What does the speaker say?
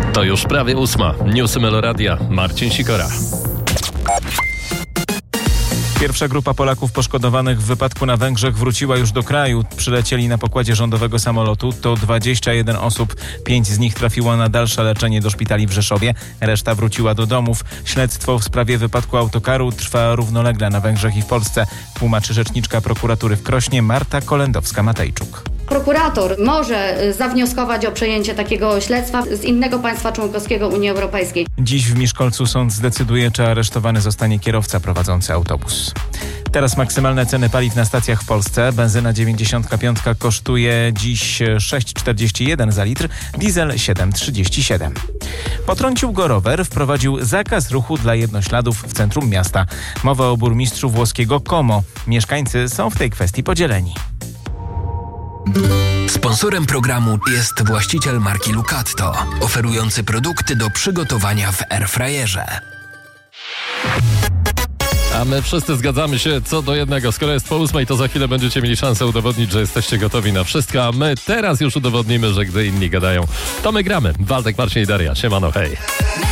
To już prawie 8. Newsy Meloradia. Marcin Sikora. Pierwsza grupa Polaków poszkodowanych w wypadku na Węgrzech wróciła już do kraju. Przylecieli na pokładzie rządowego samolotu. To 21 osób. 5 z nich trafiło na dalsze leczenie do szpitali w Rzeszowie. Reszta wróciła do domów. Śledztwo w sprawie wypadku autokaru trwa równolegle na Węgrzech i w Polsce. Tłumaczy rzeczniczka prokuratury w Krośnie Marta Kolendowska-Matejczuk. Prokurator może zawnioskować o przejęcie takiego śledztwa z innego państwa członkowskiego Unii Europejskiej. Dziś w Miszkolcu sąd zdecyduje, czy aresztowany zostanie kierowca prowadzący autobus. Teraz maksymalne ceny paliw na stacjach w Polsce. Benzyna 95 kosztuje dziś 6,41 za litr, diesel 7,37. Potrącił go rower, wprowadził zakaz ruchu dla jednośladów w centrum miasta. Mowa o burmistrzu włoskiego Como. Mieszkańcy są w tej kwestii podzieleni. Sponsorem programu jest właściciel marki Lucatto, oferujący produkty do przygotowania w airfryerze. A my wszyscy zgadzamy się co do jednego. Skoro jest po 8, to za chwilę będziecie mieli szansę udowodnić, że jesteście gotowi na wszystko, a my teraz już udowodnimy, że gdy inni gadają, to my gramy. Waldek, Marcin i Daria. Siemano, hej.